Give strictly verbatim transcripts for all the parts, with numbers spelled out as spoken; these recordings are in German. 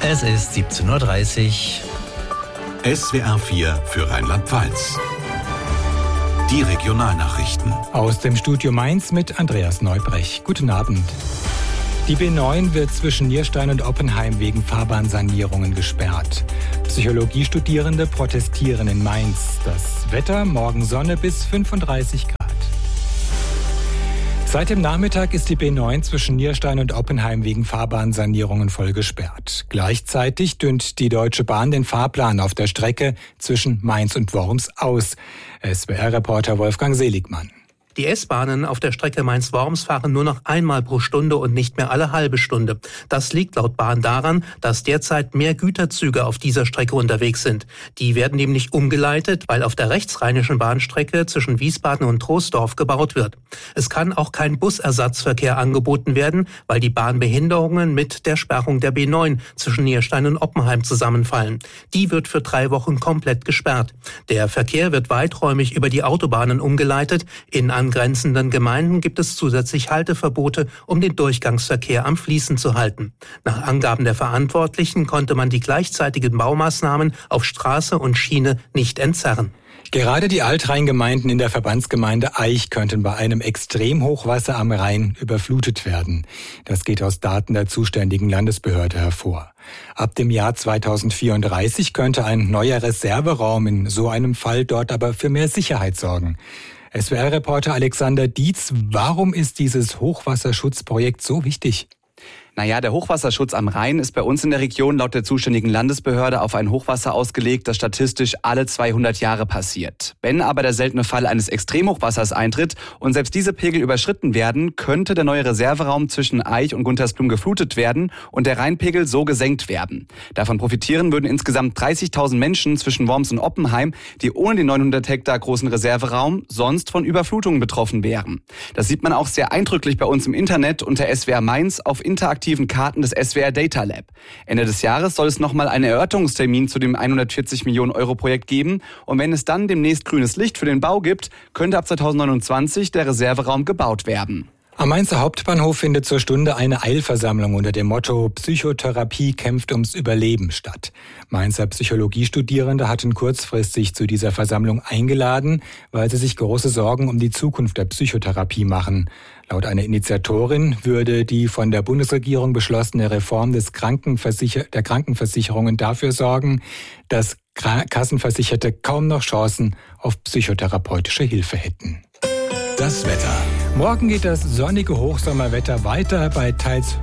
Es ist siebzehn Uhr dreißig. S W R vier für Rheinland-Pfalz. Die Regionalnachrichten. Aus dem Studio Mainz mit Andreas Neubrech. Guten Abend. Die B neun wird zwischen Nierstein und Oppenheim wegen Fahrbahnsanierungen gesperrt. Psychologiestudierende protestieren in Mainz. Das Wetter, morgen Sonne bis fünfunddreißig Grad. Seit dem Nachmittag ist die B neun zwischen Nierstein und Oppenheim wegen Fahrbahnsanierungen voll gesperrt. Gleichzeitig dünnt die Deutsche Bahn den Fahrplan auf der Strecke zwischen Mainz und Worms aus. S W R-Reporter Wolfgang Seligmann. Die S-Bahnen auf der Strecke Mainz-Worms fahren nur noch einmal pro Stunde und nicht mehr alle halbe Stunde. Das liegt laut Bahn daran, dass derzeit mehr Güterzüge auf dieser Strecke unterwegs sind. Die werden nämlich umgeleitet, weil auf der rechtsrheinischen Bahnstrecke zwischen Wiesbaden und Troisdorf gebaut wird. Es kann auch kein Busersatzverkehr angeboten werden, weil die Bahnbehinderungen mit der Sperrung der B neun zwischen Nierstein und Oppenheim zusammenfallen. Die wird für drei Wochen komplett gesperrt. Der Verkehr wird weiträumig über die Autobahnen umgeleitet. In angrenzenden Gemeinden gibt es zusätzlich Halteverbote, um den Durchgangsverkehr am Fließen zu halten. Nach Angaben der Verantwortlichen konnte man die gleichzeitigen Baumaßnahmen auf Straße und Schiene nicht entzerren. Gerade die Altrheingemeinden in der Verbandsgemeinde Aich könnten bei einem Extremhochwasser am Rhein überflutet werden. Das geht aus Daten der zuständigen Landesbehörde hervor. Ab dem Jahr zweitausendvierunddreißig könnte ein neuer Reserveraum in so einem Fall dort aber für mehr Sicherheit sorgen. S W R-Reporter Alexander Dietz, warum ist dieses Hochwasserschutzprojekt so wichtig? Naja, der Hochwasserschutz am Rhein ist bei uns in der Region laut der zuständigen Landesbehörde auf ein Hochwasser ausgelegt, das statistisch alle zweihundert Jahre passiert. Wenn aber der seltene Fall eines Extremhochwassers eintritt und selbst diese Pegel überschritten werden, könnte der neue Reserveraum zwischen Aich und Guntersblum geflutet werden und der Rheinpegel so gesenkt werden. Davon profitieren würden insgesamt dreißigtausend Menschen zwischen Worms und Oppenheim, die ohne den neunhundert Hektar großen Reserveraum sonst von Überflutungen betroffen wären. Das sieht man auch sehr eindrücklich bei uns im Internet unter S W R Mainz auf interaktiven Karten des S W R Data Lab. Ende des Jahres soll es nochmal einen Erörterungstermin zu dem hundertvierzig Millionen Euro Projekt geben. Und wenn es dann demnächst grünes Licht für den Bau gibt, könnte ab zweitausendneunundzwanzig der Reserveraum gebaut werden. Am Mainzer Hauptbahnhof findet zur Stunde eine Eilversammlung unter dem Motto Psychotherapie kämpft ums Überleben statt. Mainzer Psychologiestudierende hatten kurzfristig zu dieser Versammlung eingeladen, weil sie sich große Sorgen um die Zukunft der Psychotherapie machen. Laut einer Initiatorin würde die von der Bundesregierung beschlossene Reform des Krankenversicher- der Krankenversicherungen dafür sorgen, dass Kassenversicherte kaum noch Chancen auf psychotherapeutische Hilfe hätten. Das Wetter. Morgen geht das sonnige Hochsommerwetter weiter bei teils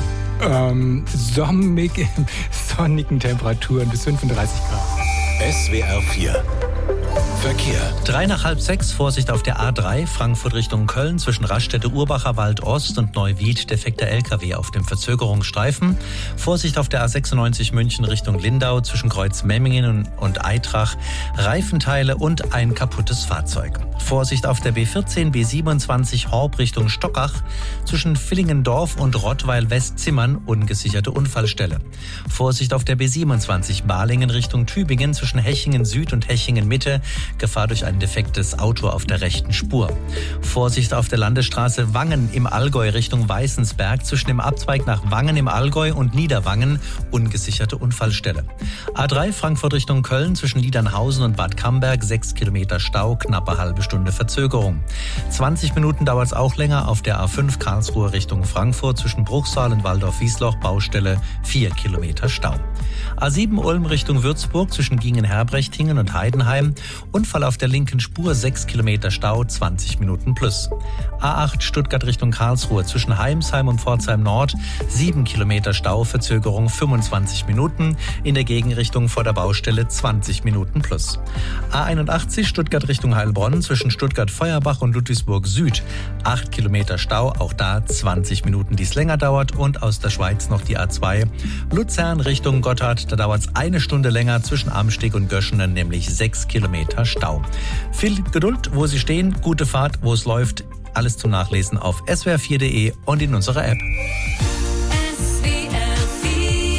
ähm, sonnig, sonnigen Temperaturen bis fünfunddreißig Grad. S W R vier. Verkehr. Drei nach halb sechs, Vorsicht auf der A drei, Frankfurt Richtung Köln, zwischen Raststätte Urbacher Wald Ost und Neuwied, defekter L K W auf dem Verzögerungsstreifen. Vorsicht auf der A sechsundneunzig München Richtung Lindau, zwischen Kreuz Memmingen und Eitrach, Reifenteile und ein kaputtes Fahrzeug. Vorsicht auf der B vierzehn, B siebenundzwanzig Horb Richtung Stockach, zwischen Villingendorf und Rottweil-West-Zimmern, ungesicherte Unfallstelle. Vorsicht auf der B siebenundzwanzig Balingen Richtung Tübingen, zwischen Hechingen Süd und Hechingen Mitte, Gefahr durch ein defektes Auto auf der rechten Spur. Vorsicht auf der Landesstraße Wangen im Allgäu Richtung Weißensberg, zwischen dem Abzweig nach Wangen im Allgäu und Niederwangen, ungesicherte Unfallstelle. A drei Frankfurt Richtung Köln, zwischen Liedernhausen und Bad Camberg, sechs Kilometer Stau, knappe halbe Stunde Verzögerung. zwanzig Minuten dauert es auch länger auf der A fünf Karlsruhe Richtung Frankfurt, zwischen Bruchsal und Waldorf-Wiesloch, Baustelle, vier Kilometer Stau. A sieben Ulm Richtung Würzburg, zwischen Gingen-Herbrechtingen und Heidenheim, Unfall auf der linken Spur, sechs Kilometer Stau, zwanzig Minuten plus. A acht Stuttgart Richtung Karlsruhe, zwischen Heimsheim und Pforzheim Nord, sieben Kilometer Stau, Verzögerung fünfundzwanzig Minuten, in der Gegenrichtung vor der Baustelle zwanzig Minuten plus. A einundachtzig Stuttgart Richtung Heilbronn, zwischen Stuttgart-Feuerbach und Ludwigsburg Süd, acht Kilometer Stau, auch da zwanzig Minuten, die es länger dauert. Und aus der Schweiz noch die A zwei Luzern Richtung Gotthard, da dauert es eine Stunde länger, zwischen Amsteg und Göschenen, nämlich sechs Kilometer Stau. Viel Geduld, wo Sie stehen, gute Fahrt, wo es läuft. Alles zum Nachlesen auf s w r vier punkt d e und in unserer App. S W R vier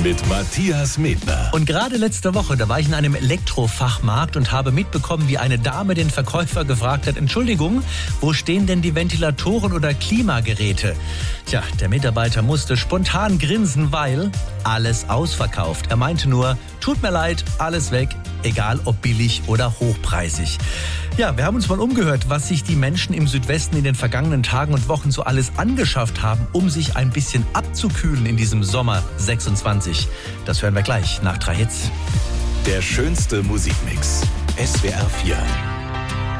mit Matthias Medner. Und gerade letzte Woche, da war ich in einem Elektrofachmarkt und habe mitbekommen, wie eine Dame den Verkäufer gefragt hat, Entschuldigung, wo stehen denn die Ventilatoren oder Klimageräte? Tja, der Mitarbeiter musste spontan grinsen, weil alles ausverkauft. Er meinte nur, tut mir leid, alles weg, egal ob billig oder hochpreisig. Ja, wir haben uns mal umgehört, was sich die Menschen im Südwesten in den vergangenen Tagen und Wochen so alles angeschafft haben, um sich ein bisschen abzukühlen in diesem Sommer sechsundzwanzig. Das hören wir gleich nach drei Hits. Der schönste Musikmix. S W R vier.